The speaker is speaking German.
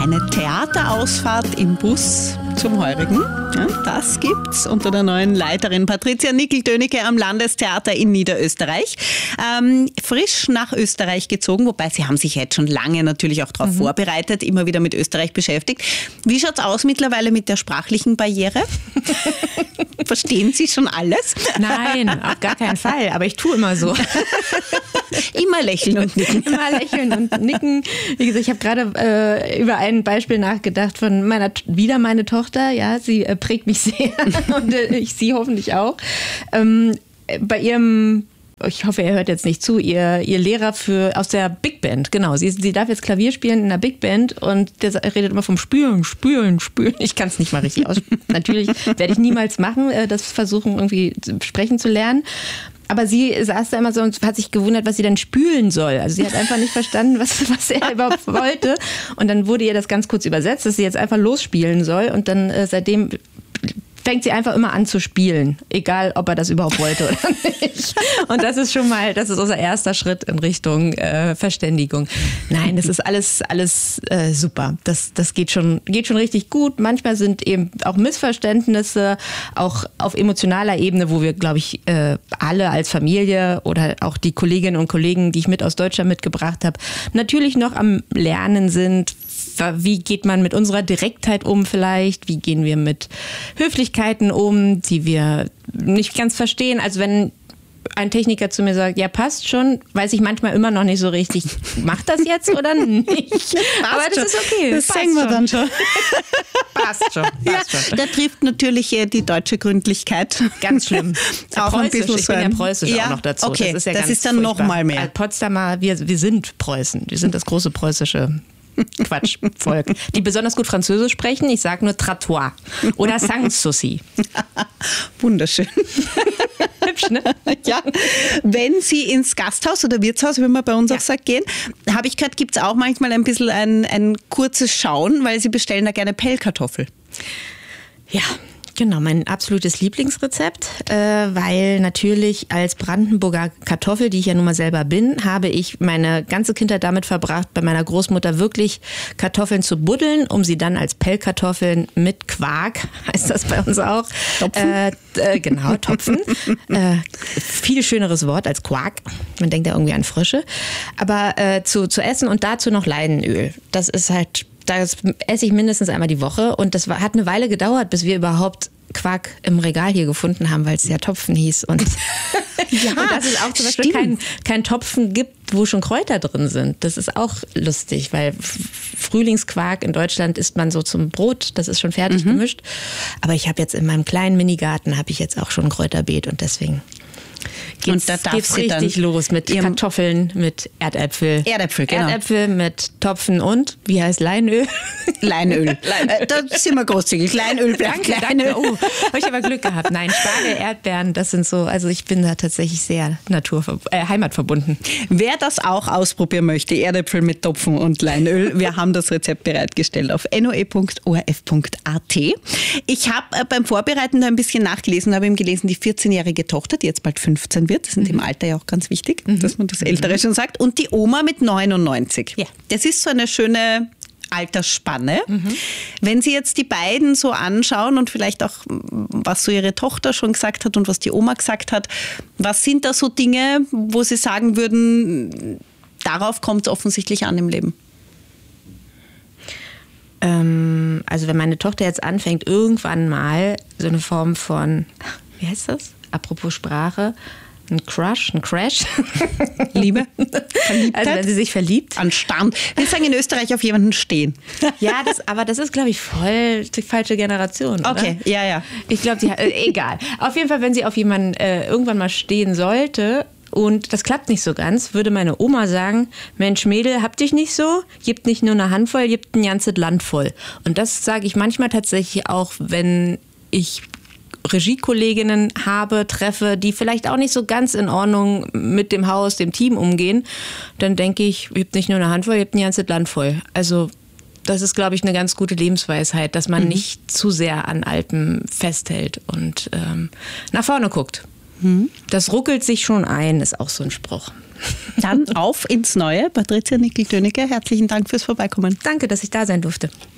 Eine Theaterausfahrt im Bus zum Heurigen. Ja, das gibt's unter der neuen Leiterin Patricia Nickel-Dönecke am Landestheater in Niederösterreich. Frisch nach Österreich gezogen, wobei Sie haben sich jetzt schon lange natürlich auch darauf vorbereitet, immer wieder mit Österreich beschäftigt. Wie schaut's aus mittlerweile mit der sprachlichen Barriere? Verstehen Sie schon alles? Nein, auf gar keinen Fall. Aber ich tue immer so. Immer lächeln und nicken. Immer lächeln und nicken. Wie gesagt, ich habe gerade über ein Beispiel nachgedacht von meine Tochter. Ja, sie prägt mich sehr und ich sie hoffentlich auch. Bei ihrem, ich hoffe, er hört jetzt nicht zu, ihr Lehrer aus der Big Band, genau. Sie darf jetzt Klavier spielen in der Big Band und der redet immer vom Spülen. Ich kann es nicht mal richtig aussprechen. Natürlich werde ich niemals machen, das versuchen irgendwie sprechen zu lernen. Aber sie saß da immer so und hat sich gewundert, was sie denn spülen soll. Also sie hat einfach nicht verstanden, was er überhaupt wollte. Und dann wurde ihr das ganz kurz übersetzt, dass sie jetzt einfach losspielen soll. Und dann seitdem fängt sie einfach immer an zu spielen, egal ob er das überhaupt wollte oder nicht. Und das ist unser erster Schritt in Richtung Verständigung. Nein, das ist alles super. Das geht schon richtig gut. Manchmal sind eben auch Missverständnisse, auch auf emotionaler Ebene, wo wir, glaube ich, alle als Familie oder auch die Kolleginnen und Kollegen, die ich mit aus Deutschland mitgebracht habe, natürlich noch am Lernen sind. Wie geht man mit unserer Direktheit um vielleicht? Wie gehen wir mit Höflichkeiten um, die wir nicht ganz verstehen? Also wenn ein Techniker zu mir sagt, ja, passt schon, weiß ich manchmal immer noch nicht so richtig, macht das jetzt oder nicht? Aber das ist okay. Das sehen wir dann schon. Passt schon. Da trifft natürlich die deutsche Gründlichkeit. Ganz schlimm. Auch ein bisschen ich bin ja preußisch auch noch dazu. Okay, das ist, ja das ganz ist dann furchtbar. noch mal mehr. Potsdamer, wir sind Preußen. Wir sind das große preußische Quatschvolk, die besonders gut Französisch sprechen. Ich sage nur Trottoir oder Sanssouci. Wunderschön. Hübsch, ne? Ja. Wenn Sie ins Gasthaus oder Wirtshaus, wie man bei uns auch sagt, gehen, habe ich gehört, gibt es auch manchmal ein bisschen ein kurzes Schauen, weil Sie bestellen da gerne Pellkartoffel. Ja. Genau, mein absolutes Lieblingsrezept, weil natürlich als Brandenburger Kartoffel, die ich ja nun mal selber bin, habe ich meine ganze Kindheit damit verbracht, bei meiner Großmutter wirklich Kartoffeln zu buddeln, um sie dann als Pellkartoffeln mit Quark, heißt das bei uns auch. Topfen? Genau, Topfen. Viel schöneres Wort als Quark. Man denkt ja irgendwie an Frösche. Aber zu essen und dazu noch Leinenöl. Das ist halt... Das esse ich mindestens einmal die Woche und das hat eine Weile gedauert, bis wir überhaupt Quark im Regal hier gefunden haben, weil es ja Topfen hieß. Und, ja, und dass es auch zum Beispiel kein Topfen gibt, wo schon Kräuter drin sind. Das ist auch lustig, weil Frühlingsquark in Deutschland isst man so zum Brot, das ist schon fertig gemischt. Aber ich habe jetzt in meinem kleinen Minigarten habe ich jetzt auch schon ein Kräuterbeet und deswegen geht's richtig los mit Kartoffeln, mit Erdäpfel. Erdäpfel, genau. Erdäpfel mit Topfen und, wie heißt Leinöl? Leinöl. Da sind wir großzügig. Leinöl bleibt Leinöl. Oh, habe ich aber Glück gehabt. Nein, Spargel, Erdbeeren, das sind so, also ich bin da tatsächlich sehr heimatverbunden. Wer das auch ausprobieren möchte, Erdäpfel mit Topfen und Leinöl, wir haben das Rezept bereitgestellt auf noe.orf.at. Ich habe beim Vorbereiten da ein bisschen nachgelesen, habe eben gelesen, die 14-jährige Tochter, die jetzt bald 15 wird, das ist im Alter ja auch ganz wichtig, dass man das Ältere schon sagt, und die Oma mit 99. Ja. Das ist so eine schöne Altersspanne. Wenn Sie jetzt die beiden so anschauen und vielleicht auch, was so Ihre Tochter schon gesagt hat und was die Oma gesagt hat, was sind da so Dinge, wo Sie sagen würden, darauf kommt es offensichtlich an im Leben? Also wenn meine Tochter jetzt anfängt, irgendwann mal so eine Form von, wie heißt das? Apropos Sprache, ein Crash. Liebe? Verliebtheit? Also wenn sie sich verliebt. Anstand. Wir sagen in Österreich auf jemanden stehen. Ja, aber das ist, glaube ich, voll die falsche Generation, oder? Okay, ja. Ich glaube, egal. Auf jeden Fall, wenn sie auf jemanden irgendwann mal stehen sollte und das klappt nicht so ganz, würde meine Oma sagen, Mensch Mädel, hab dich nicht so, gibt nicht nur eine Handvoll, gibt ein ganzes Land voll. Und das sage ich manchmal tatsächlich auch, wenn ich Regiekolleginnen treffe, die vielleicht auch nicht so ganz in Ordnung mit dem Haus, dem Team umgehen, dann denke ich, ihr habt nicht nur eine Handvoll, ihr habt ein ganzes Land voll. Also das ist, glaube ich, eine ganz gute Lebensweisheit, dass man nicht zu sehr an Alpen festhält und nach vorne guckt. Das ruckelt sich schon ein, ist auch so ein Spruch. Dann auf ins Neue. Patricia Nickel-Dönecke, herzlichen Dank fürs Vorbeikommen. Danke, dass ich da sein durfte.